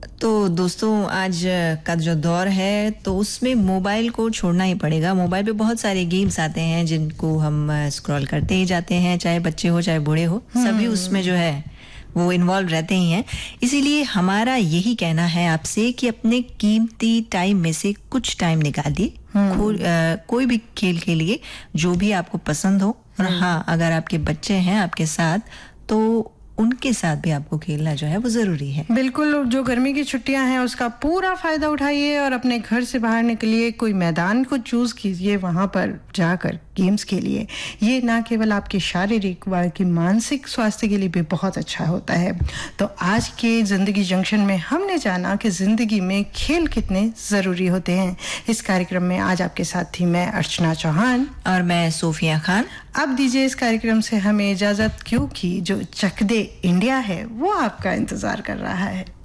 तो दोस्तों, आज का जो दौर है तो उसमें मोबाइल को छोड़ना ही पड़ेगा। मोबाइल पे बहुत सारे गेम्स आते हैं जिनको हम स्क्रॉल करते ही जाते हैं, चाहे बच्चे हो चाहे बूढ़े हो, सभी उसमें जो है वो इन्वॉल्व रहते ही हैं। इसीलिए हमारा यही कहना है आपसे कि अपने कीमती टाइम में से कुछ टाइम निकालिए कोई भी खेल के लिए जो भी आपको पसंद हो। और हाँ, अगर आपके बच्चे हैं आपके साथ तो उनके साथ भी आपको खेलना जो है वो जरूरी है। बिल्कुल, जो गर्मी की छुट्टियां हैं उसका पूरा फायदा उठाइए और अपने घर से बाहर निकलिए, कोई मैदान को चूज कीजिए, वहां पर जाकर गेम्स खेलिए। ये ना केवल आपके शारीरिक बल्कि मानसिक स्वास्थ्य के लिए भी बहुत अच्छा होता है। तो आज के जिंदगी जंक्शन में हमने जाना कि जिंदगी में खेल कितने जरूरी होते हैं। इस कार्यक्रम में आज आपके साथ थी मैं अर्चना चौहान और मैं सोफिया खान। अब दीजिए इस कार्यक्रम से हमें इजाजत, क्योंकि जो चक दे इंडिया है वो आपका इंतजार कर रहा है।